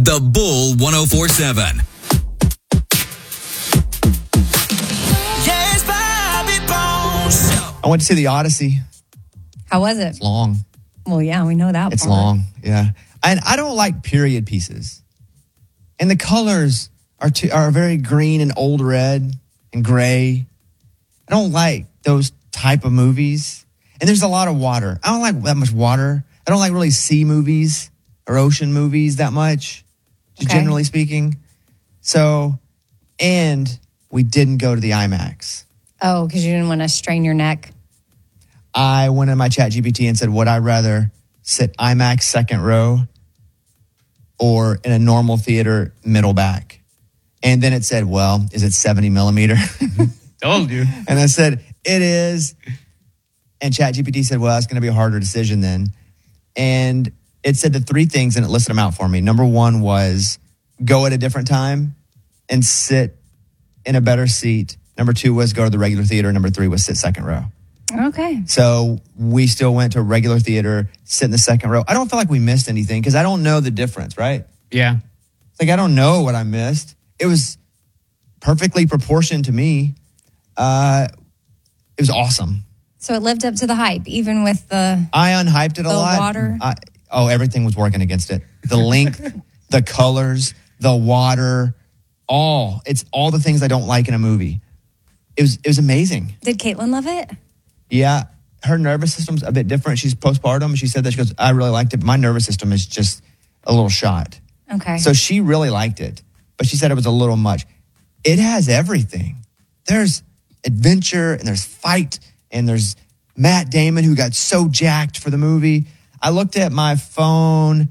The Bull 1047. Yes, Bobby Bones. I went to see The Odyssey. How was it? It's long. Well, yeah, we know that It's part. long, yeah. And I don't like period pieces. And the colors are very green and old red and gray. I don't like those type of movies. And there's a lot of water. I don't like that much water. I don't like really sea movies or ocean movies that much, just generally speaking. So, and we didn't go to the IMAX. Oh, because you didn't want to strain your neck. I went in my chat GPT and said, would I rather sit IMAX second row or in a normal theater middle back? And then it said, well, is it 70 millimeter? Told you. And I said, it is. And chat GPT said, well, it's going to be a harder decision then. And it said the three things and it listed them out for me. Number one was go at a different time and sit in a better seat. Number two was go to the regular theater. Number three was sit second row. Okay. So we still went to regular theater, sit in the second row. I don't feel like we missed anything because I don't know the difference, right? Yeah. It's like I don't know what I missed. It was perfectly proportioned to me. It was awesome. So it lived up to the hype, even with the I unhyped it a lot. water? Everything was working against it. The length, the colors, the water, it's all the things I don't like in a movie. It was amazing. Did Caitlin love it? Yeah, her nervous system's a bit different. She's postpartum. She said that, she goes, I really liked it. My nervous system is just a little shot. Okay. So she really liked it, but she said it was a little much. It has everything. There's adventure and there's fight and there's Matt Damon who got so jacked for the movie. I looked at my phone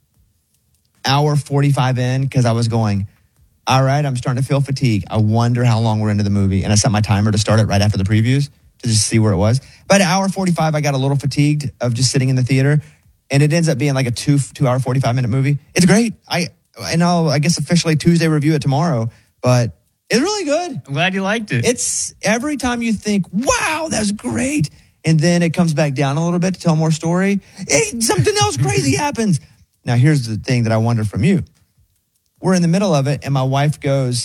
hour 45 in because I was going, all right, I'm starting to feel fatigue. I wonder how long we're into the movie. And I set my timer to start it right after the previews to just see where it was. By an hour 45, I got a little fatigued of just sitting in the theater. And it ends up being like a 2 hour, 45 minute movie. It's great. I guess officially Tuesday review it tomorrow, but it's really good. I'm glad you liked it. It's every time you think, wow, that was great. And then it comes back down a little bit to tell more story. Something else crazy happens. Now, here's the thing that I wonder from you. We're in the middle of it, and my wife goes,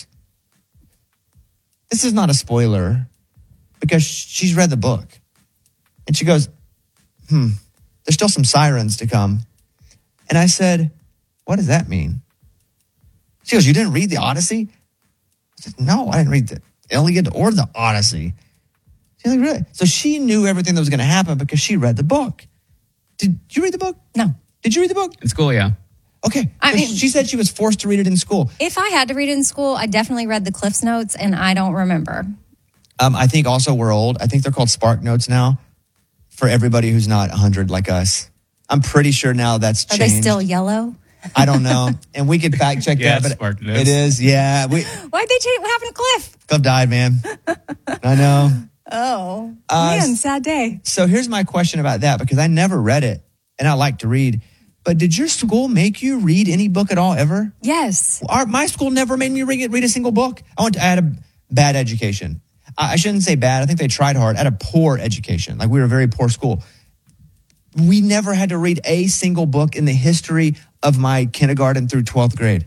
this is not a spoiler, because she's read the book. And she goes, there's still some sirens to come. And I said, what does that mean? She goes, you didn't read the Odyssey? I said, no, I didn't read the Iliad or the Odyssey. She's like, really? So she knew everything that was going to happen because she read the book. Did you read the book? No. Did you read the book? In school, yeah. Okay. I mean, she said she was forced to read it in school. If I had to read it in school, I definitely read the Cliff's Notes, and I don't remember. I think also we're old. I think they're called Spark Notes now for everybody who's not 100 like us. I'm pretty sure now that's changed. Are they still yellow? I don't know. And we could fact check Yeah, that. Spark But Notes. it is, yeah. Why'd they change? What happened to Cliff? Cliff died, man. I know. Oh, man, sad day. So here's my question about that, because I never read it, and I like to read. But did your school make you read any book at all ever? Yes. My school never made me read a single book. I had a bad education. I shouldn't say bad. I think they tried hard. I had a poor education. Like, we were a very poor school. We never had to read a single book in the history of my kindergarten through 12th grade.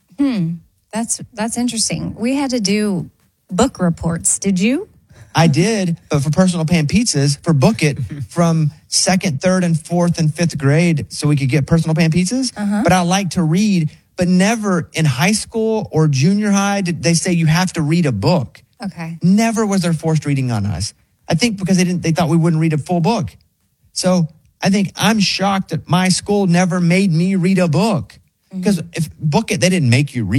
That's interesting. We had to do book reports. Did you? I did, but for Personal Pan Pizzas, for Book It, from 2nd, 3rd, and 4th, and 5th grade, so we could get Personal Pan Pizzas. But I like to read, but never in high school or junior high did they say you have to read a book. Okay. Never was there forced reading on us. I think because they thought we wouldn't read a full book. So I think I'm shocked that my school never made me read a book. Because if Book It, they didn't make you read.